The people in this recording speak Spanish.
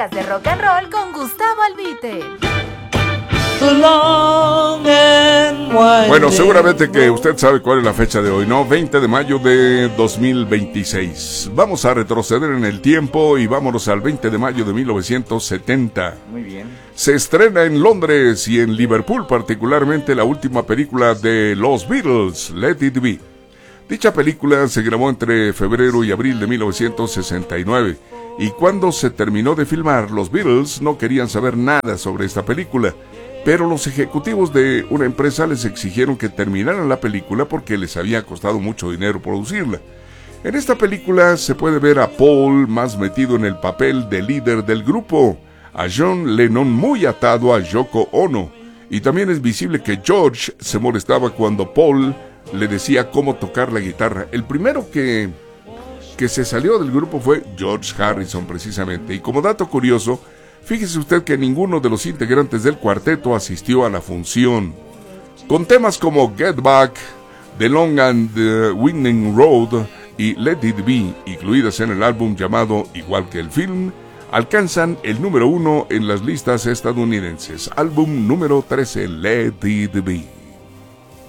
Días de Rock and Roll con Gustavo Albite. Bueno, seguramente que usted sabe cuál es la fecha de hoy, ¿no? 20 de mayo de 2026. Vamos a retroceder en el tiempo y vámonos al 20 de mayo de 1970. Muy bien. Se estrena en Londres y en Liverpool particularmente la última película de los Beatles, Let It Be. Dicha película se grabó entre febrero y abril de 1969 y cuando se terminó de filmar, los Beatles no querían saber nada sobre esta película, pero los ejecutivos de una empresa les exigieron que terminaran la película porque les había costado mucho dinero producirla. En esta película se puede ver a Paul más metido en el papel de líder del grupo, a John Lennon muy atado a Yoko Ono, y también es visible que George se molestaba cuando Paul le decía cómo tocar la guitarra. El primero que se salió del grupo fue George Harrison precisamente, y como dato curioso, fíjese usted que ninguno de los integrantes del cuarteto asistió a la función. Con temas como Get Back, The Long and the Winding Road y Let It Be, incluidas en el álbum llamado igual que el film, alcanzan el número 1 en las listas estadounidenses. Álbum número 13, Let It Be.